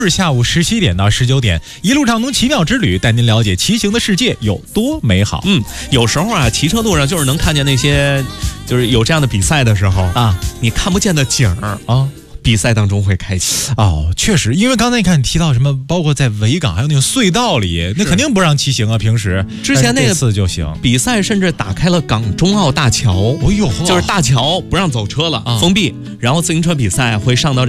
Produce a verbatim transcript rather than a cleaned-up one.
日下午十七点到十九点，一路畅通奇妙之旅，带您了解骑行的世界有多美好。 嗯，有时候啊，骑车路上就是能看见那些，就是有这样的比赛的时候啊， 你看不见的景儿啊。 比赛当中会开启哦，确实，因为刚才你看你提到什么，包括在维港还有那个隧道里，那肯定不让骑行啊。平时之前那个次就行， 比赛甚至打开了港中澳大桥， 哦呦， 就是大桥不让走车了，啊、封闭，然后自行车比赛会上到这。